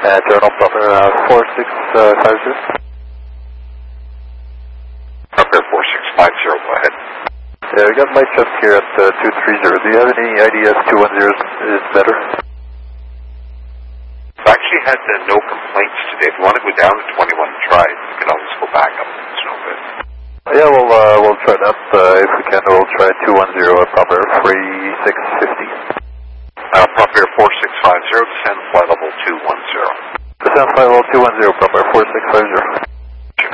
Journal Proper 4650. Proper 4650, go ahead. Yeah, we got light chest here at 230. Do you have any ideas 210 is better? I've actually had no complaints today. If you want to go down to 21 and try it, you can always go back up. It's no good. Yeah, we'll try that. If we can, we'll try 210 at Proper 3650. Proper 4650, descend flight level 210. Descend flight level 210, Proper